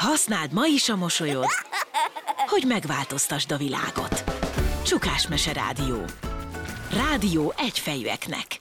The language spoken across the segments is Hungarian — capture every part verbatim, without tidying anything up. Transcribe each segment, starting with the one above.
Használd ma is a mosolyod, hogy megváltoztasd a világot. Csukásmese Rádió. Rádió egyfejűeknek.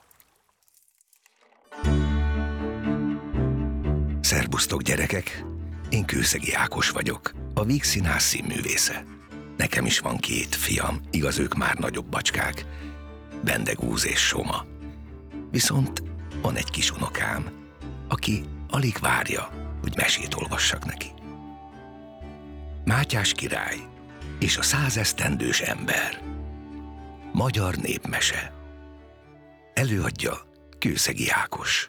Szerbusztok, gyerekek! Én Kőszegi Ákos vagyok, a Víg Színház színművésze. Nekem is van két fiam, igaz, ők már nagyobb bacskák, Bendegúz és Soma. Viszont van egy kis unokám, aki alig várja, hogy mesét olvassak neki. Mátyás király és a százesztendős ember. Magyar népmese. Előadja Kőszegi Ákos.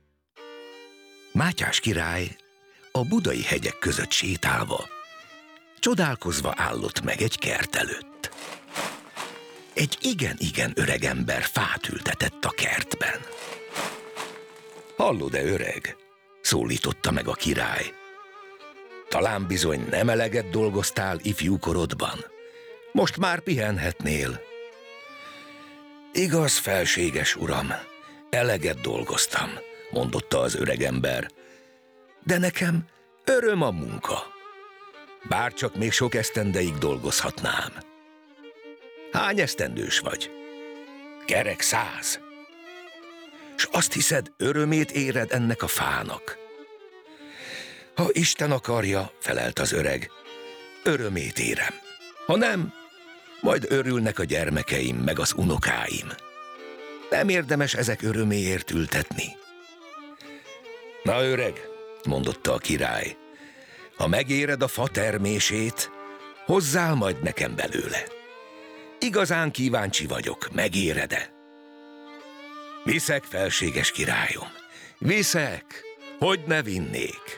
Mátyás király a budai hegyek között sétálva, csodálkozva állott meg egy kert előtt. Egy igen-igen öreg ember fát ültetett a kertben. Hallod-e, öreg? Szólította meg a király. Talán bizony nem eleget dolgoztál ifjúkorodban. Most már pihenhetnél. Igaz, felséges uram, eleget dolgoztam, mondotta az öregember. De nekem öröm a munka. Bárcsak még sok esztendeig dolgozhatnám. Hány esztendős vagy? Kerek száz. S azt hiszed, örömét éred ennek a fának? Ha Isten akarja, felelt az öreg, örömét érem. Ha nem, majd örülnek a gyermekeim meg az unokáim. Nem érdemes ezek öröméért ültetni. Na, öreg, mondotta a király, ha megéred a fa termését, hozzál majd nekem belőle. Igazán kíváncsi vagyok, megéred-e? Viszek, felséges királyom, viszek, hogy ne vinnék.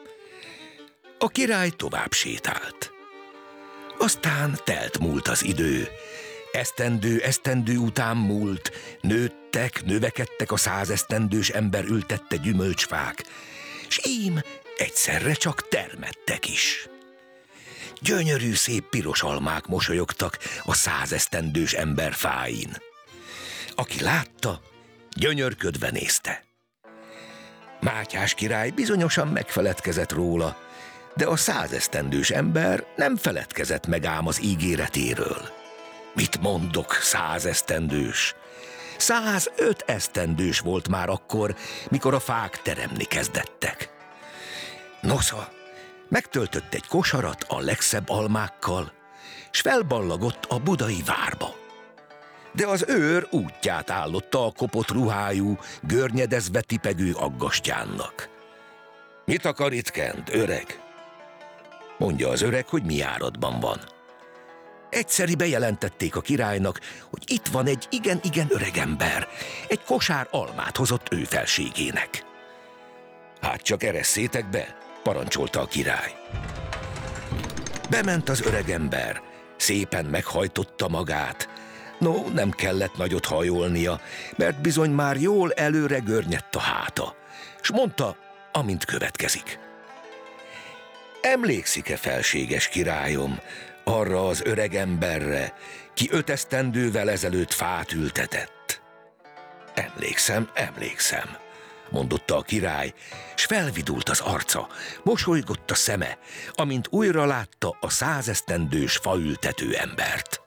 A király tovább sétált. Aztán telt múlt az idő, esztendő esztendő után múlt, nőttek, növekedtek a százesztendős ember ültette gyümölcsfák, s ím egyszerre csak termettek is. Gyönyörű szép piros almák mosolyogtak a százesztendős ember fáin. Aki látta, gyönyörködve nézte. Mátyás király bizonyosan megfeledkezett róla, de a százesztendős ember nem feledkezett meg ám az ígéretéről. Mit mondok, százesztendős? Százöt esztendős volt már akkor, mikor a fák teremni kezdettek. Nosza, megtöltött egy kosarat a legszebb almákkal, s felballagott a budai várba. De az őr útját állotta a kopott ruhájú, görnyedezve tipegő aggastyánnak. Mit akar itt kent, öreg? Mondja az öreg, hogy mi járatban van. Egyszeri bejelentették a királynak, hogy itt van egy igen-igen öreg ember, egy kosár almát hozott ő felségének. Hát csak eresszétek be, parancsolta a király. Bement az öreg ember, szépen meghajtotta magát. No, nem kellett nagyot hajolnia, mert bizony már jól előre görnyedt a háta, s mondta, amint következik. Emlékszik-e, felséges királyom, arra az öreg emberre, ki öt esztendővel ezelőtt fát ültetett? Emlékszem, emlékszem, mondotta a király, s felvidult az arca, mosolygott a szeme, amint újra látta a százesztendős faültető embert.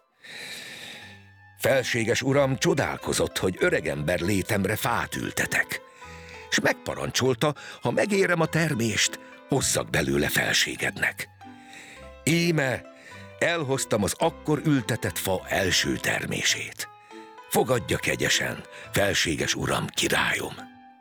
Felséges uram csodálkozott, hogy öregember létemre fát ültetek, s megparancsolta, ha megérem a termést, hozzak belőle felségednek. Íme, elhoztam az akkor ültetett fa első termését. Fogadja kegyesen, felséges uram, királyom.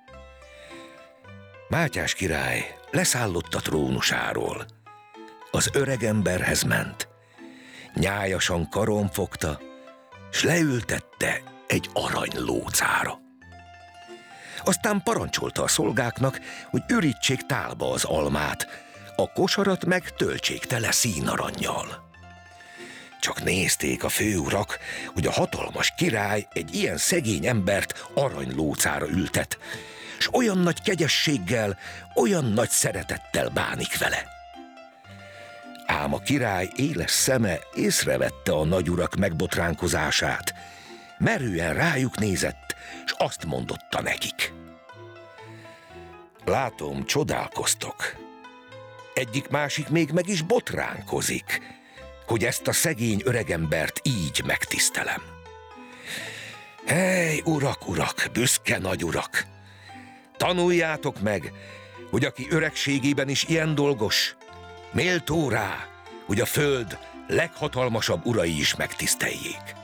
Mátyás király leszállott a trónusáról. Az öregemberhez ment, nyájasan karon fogta, s leültette egy aranylócára. Aztán parancsolta a szolgáknak, hogy ürítsék tálba az almát, a kosarat meg töltsék tele színarannyal. Csak nézték a főurak, hogy a hatalmas király egy ilyen szegény embert aranylócára ültet, s olyan nagy kegyességgel, olyan nagy szeretettel bánik vele. Ám a király éles szeme észrevette a nagyurak megbotránkozását, merően rájuk nézett, s azt mondotta nekik. Látom, csodálkoztok. Egyik-másik még meg is botránkozik, hogy ezt a szegény öregembert így megtisztelem. Hely, urak, urak, büszke nagy urak! Tanuljátok meg, hogy aki öregségében is ilyen dolgos, méltó rá, hogy a föld leghatalmasabb urai is megtiszteljék.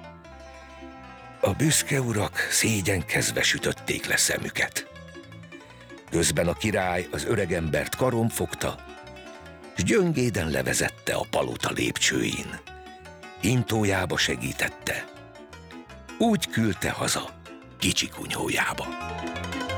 A büszke urak szégyenkezve sütötték le szemüket. Közben a király az öregembert karon fogta, s gyöngéden levezette a palota lépcsőin. Intójába segítette. Úgy küldte haza kicsi kunyhójába.